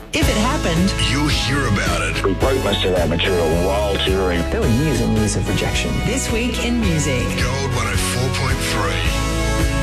If it happened, you'll hear about it. We wrote most of our material while touring. There were years and years of rejection. This Week in Music. Gold 104.3.